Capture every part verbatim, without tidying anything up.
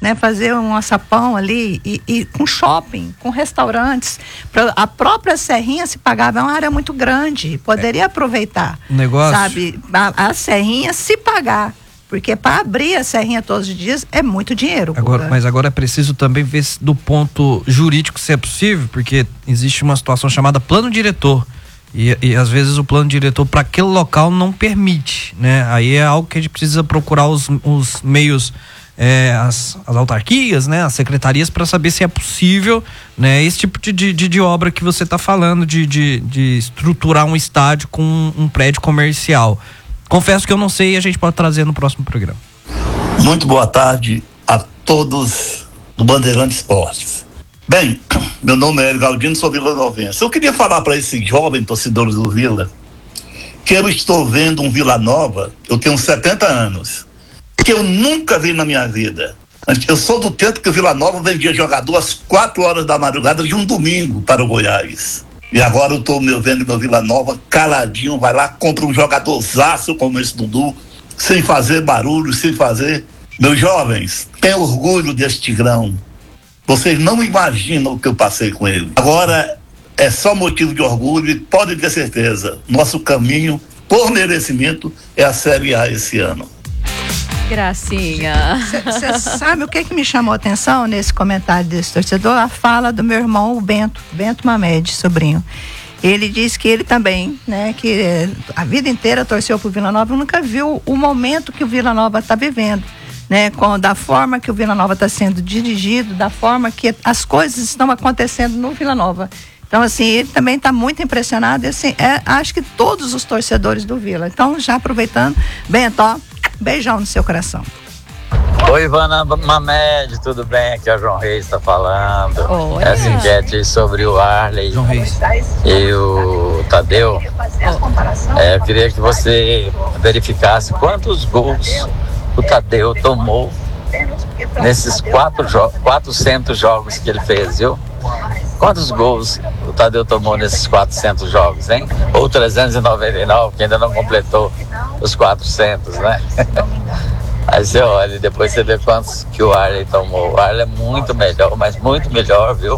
né, fazer um açapão ali e, e com shopping, com restaurantes. Pra, a própria Serrinha se pagava, é uma área muito grande, poderia é. aproveitar. O negócio... Sabe, a, a Serrinha se pagar. Porque para abrir a Serrinha todos os dias é muito dinheiro. Agora, mas agora é preciso também ver se do ponto jurídico se é possível, porque existe uma situação chamada plano diretor. E, e às vezes o plano diretor para aquele local não permite, né? Aí é algo que a gente precisa procurar os, os meios, é, as, as autarquias, né? As secretarias, para saber se é possível, né? Esse tipo de, de, de obra que você está falando, de, de, de estruturar um estádio com um, um prédio comercial. Confesso que eu não sei e a gente pode trazer no próximo programa. Muito boa tarde a todos do Bandeirante Esportes. Bem, meu nome é Hélio Galdino, sou vilanovense. Eu queria falar para esses jovens torcedores do Vila que eu estou vendo um Vila Nova, eu tenho setenta anos, que eu nunca vi na minha vida. Eu sou do tempo que o Vila Nova vendia jogador às quatro horas da madrugada de um domingo para o Goiás. E agora eu estou vendo meu Vila Nova caladinho, vai lá, compra um jogadorzaço como esse Dudu, sem fazer barulho, sem fazer... Meus jovens, tenham orgulho desse Tigrão. Vocês não imaginam o que eu passei com ele. Agora é só motivo de orgulho e podem ter certeza, nosso caminho, por merecimento, é a Série A esse ano. Gracinha. Você sabe o que que me chamou a atenção nesse comentário desse torcedor? A fala do meu irmão, o Bento, Bento Mamed, sobrinho. Ele disse que ele também, né, que a vida inteira torceu pro Vila Nova, nunca viu o momento que o Vila Nova está vivendo, né, com, da forma que o Vila Nova está sendo dirigido, da forma que as coisas estão acontecendo no Vila Nova. Então, assim, ele também está muito impressionado, e, assim, é, acho que todos os torcedores do Vila. Então, já aproveitando, Bento, ó, beijão no seu coração. Oi, Ivana Mamed, tudo bem? Aqui é o João Reis, está falando. Olha. Essa enquete sobre o Arley João Reis. e o Tadeu. Oh. É, eu queria que você verificasse quantos gols o Tadeu tomou nesses quatro jo- quatrocentos jogos que ele fez, viu? Quantos gols o Tadeu tomou nesses quatrocentos jogos, hein? Ou trezentos e noventa e nove, que ainda não completou os quatrocentos, né? Aí você olha e depois você vê quantos que o Arley tomou. O Arley é muito melhor, mas muito melhor, viu?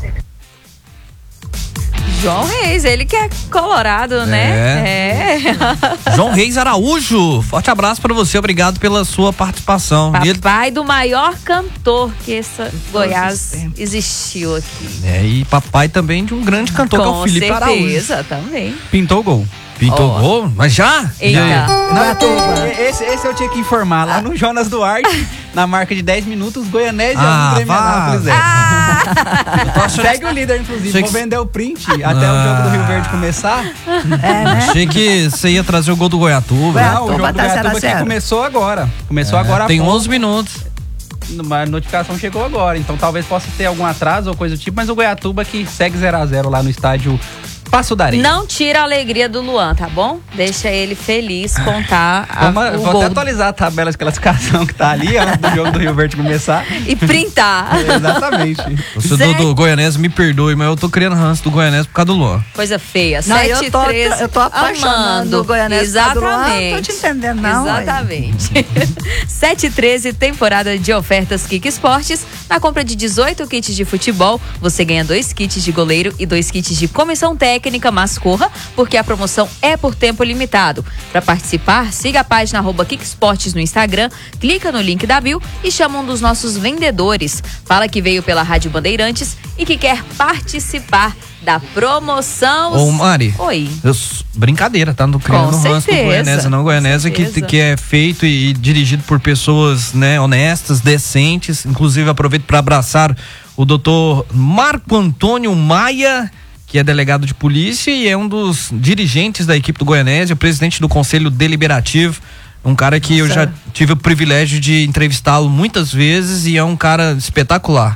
João Reis, ele que é colorado, né? É. É. João Reis Araújo, forte abraço pra você, obrigado pela sua participação. Papai do maior cantor que essa Goiás existiu aqui. É, e papai também de um grande cantor, que é o Felipe Araújo. Com certeza, também. Pintou o gol. Pintou oh. gol? Mas já? Eita. Já. Não, esse, esse eu tinha que informar. Lá no Jonas Duarte, na marca de dez minutos, Goianésia Ah, um, Grêmio Anápolis zero. Ah. Segue o líder, inclusive. Sei Vou que... vender o print até ah. o jogo do Rio Verde começar. É, né? Achei que você ia trazer o gol do Goiatuba. Não, o jogo tá do Goiatuba que começou agora. Começou é, agora. Tem pouco. onze minutos. A notificação chegou agora, então talvez possa ter algum atraso ou coisa do tipo, mas o Goiatuba que segue zero a zero lá no estádio Passo da Areia. Não tira a alegria do Luan, tá bom? Deixa ele feliz contar a, Vamos, o vou gol. até atualizar a tabela de classificação que tá ali antes do jogo do Rio Verde começar. E printar. É, exatamente. O torcedor do Goianese me perdoe, mas eu tô criando ranço do Goianese por causa do Luan. Coisa feia. Não, sete eu tô, três, eu tô apaixonando o Goianese. Exatamente. Não tô te entendendo, não. Exatamente. sete e treze, temporada de ofertas Kik Esportes. Na compra de dezoito kits de futebol, você ganha dois kits de goleiro e dois kits de comissão técnica, mas corra, porque a promoção é por tempo limitado. Para participar, siga a página arroba Kik Esportes no Instagram, clica no link da bio e chama um dos nossos vendedores. Fala que veio pela Rádio Bandeirantes e que quer participar da promoção. Ô, Mari. Oi. Eu, brincadeira, tá? Não criando Com ranço do certeza, Goianese, não. O Goianese que, que é feito e, e dirigido por pessoas, né, honestas, decentes. Inclusive, aproveito para abraçar o doutor Marco Antônio Maia, que é delegado de polícia e é um dos dirigentes da equipe do Goianese, o presidente do Conselho Deliberativo. Um cara que Nossa. eu já tive o privilégio de entrevistá-lo muitas vezes e é um cara espetacular.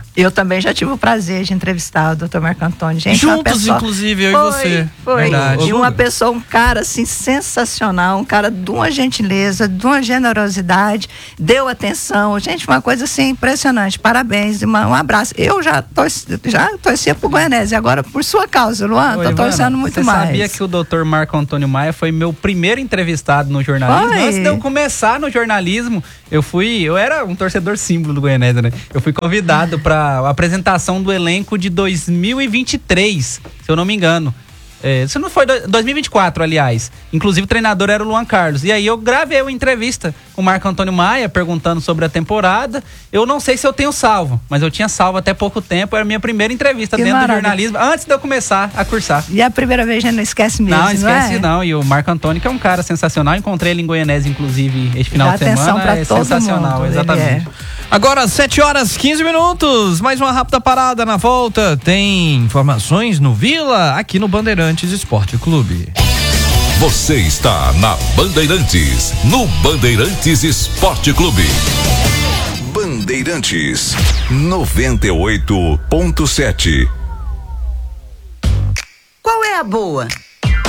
Eu também já tive o prazer de entrevistar o doutor Marco Antônio. Gente, Juntos, uma pessoa... inclusive, eu foi, e você. Foi, Verdade. E uma pessoa, um cara assim, sensacional, um cara de uma gentileza, de uma generosidade, deu atenção. Gente, uma coisa assim, impressionante. Parabéns, uma, um abraço. Eu já, torci, já torcia pro Goianese, agora por sua causa, Luan, Ô, tô Ivana, torcendo muito você mais. Você sabia que o doutor Marco Antônio Maia foi meu primeiro entrevistado no jornalismo? Foi. Antes de eu começar no jornalismo, eu fui, eu era um torcedor símbolo do Goianese, né? Eu fui convidado para a apresentação do elenco de dois mil e vinte e três, se eu não me engano. É, isso não foi dois mil e vinte e quatro, aliás. Inclusive o treinador era o Luan Carlos. E aí eu gravei uma entrevista com o Marco Antônio Maia, perguntando sobre a temporada. Eu não sei se eu tenho salvo, mas eu tinha salvo até pouco tempo. Era a minha primeira entrevista Que dentro maravilha. do jornalismo, antes de eu começar a cursar. E a primeira vez já não esquece mesmo, Não, esquece não, é? não. E o Marco Antônio, que é um cara sensacional. Encontrei ele em Goianese, inclusive, este final Dá de atenção semana. pra É todo sensacional, mundo, ele exatamente. é. Agora, sete horas, quinze minutos. Mais uma rápida parada na volta. Tem informações no Vila, aqui no Bandeirantes Esporte Clube. Você está na Bandeirantes, no Bandeirantes Esporte Clube. Bandeirantes, noventa e oito ponto sete. Qual é a boa?